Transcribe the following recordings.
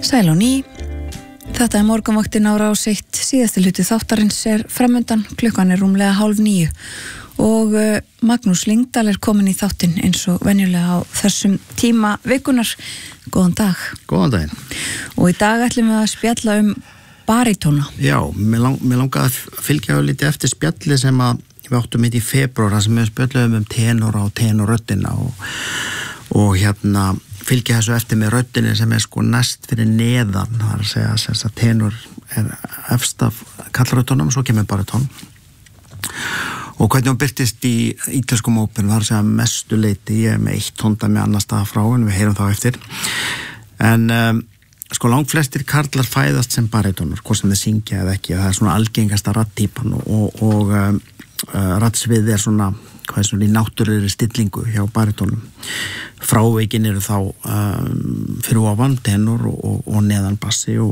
Sæl á ný. Þetta morgunvaktin á Rás 1. Síðasti hluti þáttarins framundan. Klukkan rúmlega 8:30 og Magnús Lyngdal komin í þáttinn eins og venjulega á þessum tíma vikunar. Góðan dag. Góðan daginn. Og í dag ætlum við að spjalla barítóna. Já, mér langaði að fylgja lítið eftir spjalli sem að við áttum í febrúar sem við spjöllum tenora og tenorröddina og hérna fylgja þessu eftir með röddinni sem sko næst fyrir neðan, það að segja að tenor efst af kallröddunum, svo kemur baritón. Og hvernig hún byrtist í ítölskum óperum, það að segja mestu leyti, ég með eitt tóndæmi annar staða frá en við heyrum þá eftir. En sko langflestir karlar fæðast sem baritónur, hvort sem þeir syngja eða ekki, það svona algengasta raddtípan og raddsviði svona hvað svona í náttúrulegri stillingu hjá baritónum. Fráveikin eru þá fyrir ofan tenor og neðan bassi og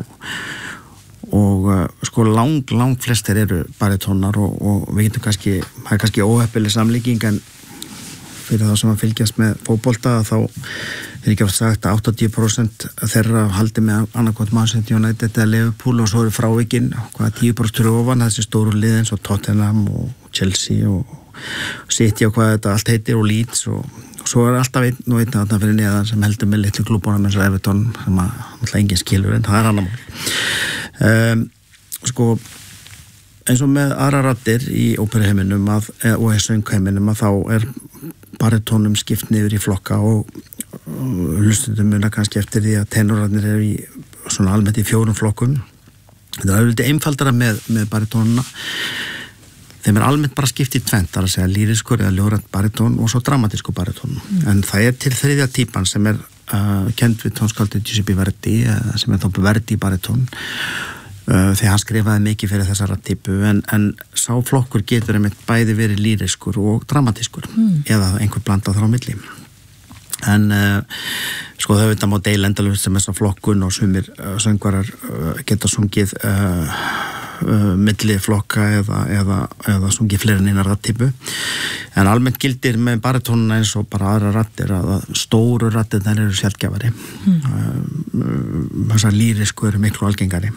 sko lang flestir eru baritónar og við getum kannski óheppileg samlíking en fyrir þá sem að fylgjast með fótbolta þá ekki oft sagt að 80% þeirra haldi með annarkvæmt Manchester United eða Liverpool og svo eru fráveikin 10% fyrir ofan þessi stóru lið eins og Tottenham og Chelsea og City og hvað þetta allt heitir og Leeds og svo alltaf einn og einn þarna fyrir neðan sem heldur með litlu klúbunum eins og Everton sem alltaf enginn skilur en það annar mál. Sko eins og með aðra raddir í óperuheiminum og í söngheiminum þá baritónum skipt niður í flokka og hlustundum muna kannski eftir því að tenorarnir eru í svona almennt í 4 flokkum. Þetta er auðvitað einfaldara með baritónuna. Þeim almennt bara skipt í tvennt, það að segja lýriskur eða ljóðrænt baritón og svo dramatísku baritón. En það til þriðja típan sem kennd við tónskáldið Giuseppe Verdi, sem þá Verdi baritón, þegar hann skrifaði mikið fyrir þessa raddtípu, en sá flokkur getur einmitt bæði verið lýriskur og dramatískur, eða einhver blanda þar á milli. En sko þau veit að má deila endalaust sem þessa flokkun og sumir söngvarar geta sungið milli flokka eða sungið fleiri en eina raddtípu en almennt gildir með baritónuna eins og bara aðra raddir að stóru raddir þær eru sjaldgæfari þessar lýrisku eru miklu algengari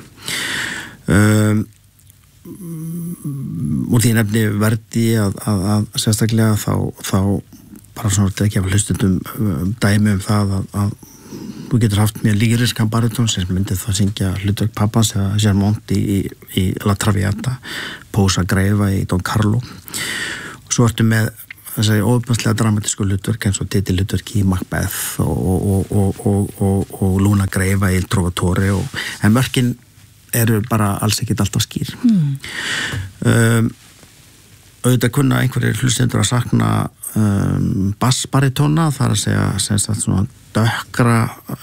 úr því nefni Verdi að sérstaklega þá bara svona til að gefa hlustundum dæmi það að þú getur haft mjög lýriskan baritón sem myndið það syngja hlutverk pappans eða Germont í La Traviata, Pósa Greifa í Don Carlo og svo ertu með þessari óbærslega dramatísku hlutverk eins og titilhlutverk í Macbeth og Luna Greifa í Il Trovatore en mörkin eru bara alls ekkert alltaf skýr auðvitað kunna einhverjir hlustendur að sakna bassbaritóna þar að segja sem sagt svona dökkra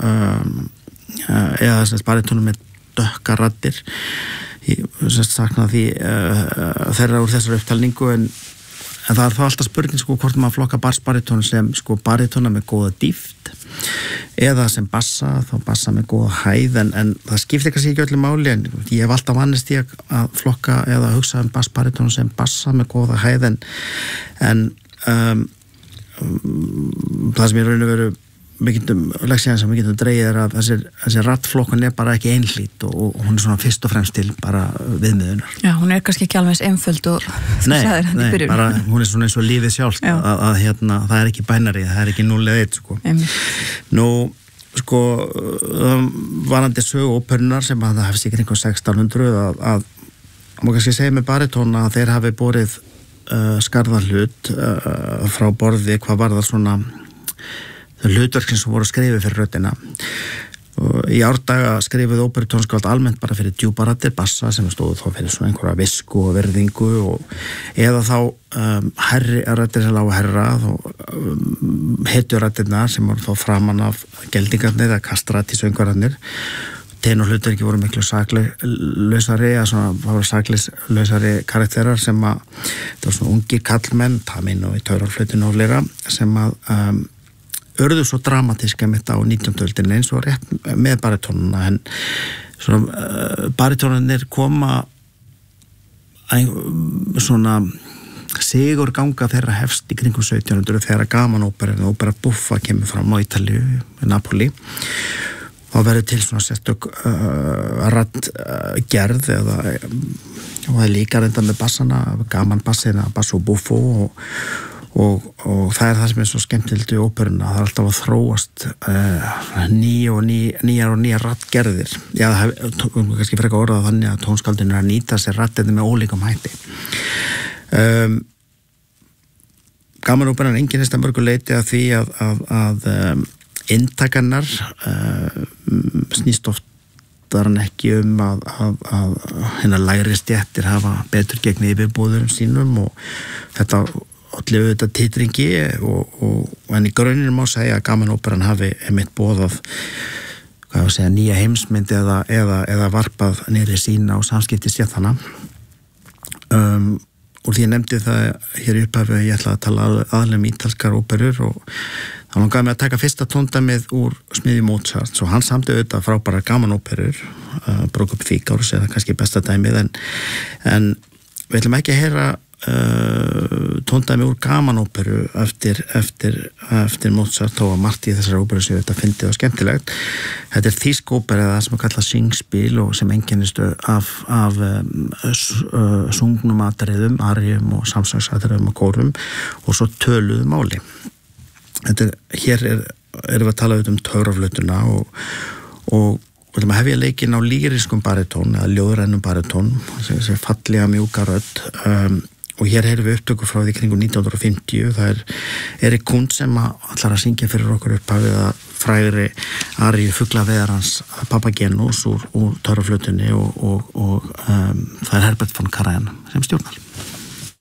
eða sem sagt baritónum með dökka raddir sem sagt sakna því þeirra úr þessar upptalningu en það þá alltaf spurning sko hvort maður flokka bassbaritónu sem sko baritóna með góða dýpt eða sem bassa, þá bassa með góða hæð en það skiptir kannski ekki öllu máli en ég hef alltaf vannist í að flokka eða hugsa bassbaritónu sem bassa með góða hæð en það sem ég raun og veru leksíðan sem við getum dreigið að þessi raddflokkun bara ekki einhlít og hún svona fyrst og fremst til bara viðmiðunar. Já, hún kannski ekki alveg einföld og þú sagðir hann í byrjun. Nei, bara hún svona eins og lífið sjálft að það ekki bænari, það ekki 0 eða 1 sko. Nú, sko varandi sögu óperunar sem að það hefst í kringum 1600 að má kannski segja með baritóna að þeir hafi borið skarðarhlut frá borði hvað var það svona hlutverkin sem voru að skrifa fyrir röddina í árdaga skrifuð óperutónskáld almennt bara fyrir djúparaddir bassa sem stóðu þá fyrir svona einhverja visku og verðingu eða þá herri raddir sem lágu herra hetjuraddirnar sem voru þá framan af geldingarnir eða kastrati söngvararnir tenorhlutverki voru miklu saklausari eða svona saklauslausari karakterar sem að það var svona ungir kallmenn Tamín og í taurarflötinu og fleira sem að urðu svo dramatíska mitt á 19. öldinni eins og rétt með baritónuna en svona baritónunir koma svona sigur ganga þeirra hefst í kringum 1700 þegar gamanóperan ópera buffa kemur fram á Ítalíu, Napoli þá verður til svona sérstök raddgerð og það er líka reynda með bassana, gaman bassina, bass og buffo og það er það sem er svo skemmtilegt í óperuna, það er alltaf að þróast nýjar raddgerðir. Já, það er kannski frekar orðað þannig að tónskáldin er að nýta sér raddgerðir með ólíkum hætti. Gamanóperan einkennist að mörgu leyti að því að inntakarnar snýst oftar en ekki að hennar lægri stéttir hafa betur gegn yfirbúðurum sínum og þetta olli auðvitað titringi en í grunninn má segja að gamanóperan hafi einmitt boðað nýja heimsmynd eða varpað niðri sína á samskipti stéttanna. Og því ég nefndi það hér upphafi að ég ætla að tala aðlega ítalskar óperur og þá langaði mig að taka fyrsta tóndæmið úr smiði Mozart og hann samdi auðvitað frábærar gamanóperur, Brúðkaup Fígarós eða kannski besta dæmið en við ætlum ekki að heyra tóndæmi úr gamanóperu eftir Mozart þó að margt í þessari óperu sem þetta fyndið og skemmtilegt. Þetta er þýsk ópera eða sem að kalla singspil og sem einkennist af sungnum atriðum, aríum og samsagsatriðum og kórum og svo töluðu máli. Hér erum við að tala um töfraflötuna og við ætlum að hefja leikinn á lýriskum baritón eða ljóðrænum baritón sem fallega mjúka rödd og hér heyrum við upptöku frá því kringum 1950. Það er Erik Kunz sem ætlar að syngja fyrir okkur upphafið að frægri aríu fuglaveðarans Papagénos úr töfraflötunni og það er Herbert von Karajan sem stjórnar.